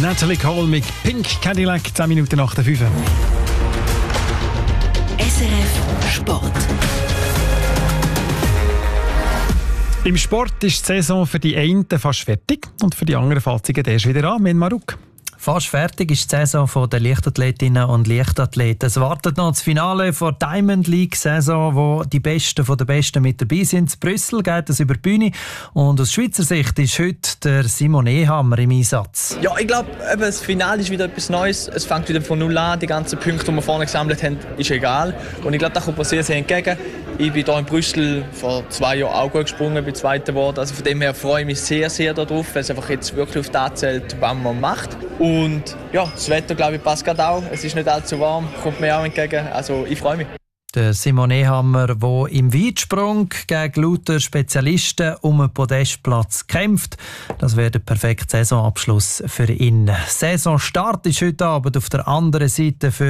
Natalie Cole mit Pink Cadillac, 10 Minuten nach der 5. SRF Sport. Im Sport ist die Saison für die einen fast fertig und für die anderen fängt sie erst wieder an. Min Maruk. Fast fertig ist die Saison der Leichtathletinnen und Leichtathleten. Es wartet noch das Finale der Diamond League-Saison, wo die Besten von den Besten mit dabei sind. In Brüssel geht es über die Bühne. Und aus Schweizer Sicht ist heute der Simon Ehammer im Einsatz. Ja, ich glaube, das Finale ist wieder etwas Neues. Es fängt wieder von null an. Die ganzen Punkte, die wir vorne gesammelt haben, ist egal. Und ich glaube, da kommt mir sehr, sehr entgegen. Ich bin hier in Brüssel vor 2 Jahren auch gut gesprungen, bin Zweiter geworden. Also von dem her freue ich mich sehr, sehr darauf, weil es einfach jetzt wirklich auf das zählt, was man macht. Und ja, das Wetter, glaube ich, passt gerade auch. Es ist nicht allzu warm, kommt mir auch entgegen. Also ich freue mich. Der Simon Ehammer, der im Weitsprung gegen lauter Spezialisten um einen Podestplatz kämpft. Das wäre der perfekte Saisonabschluss für ihn. Saisonstart ist heute Abend auf der anderen Seite für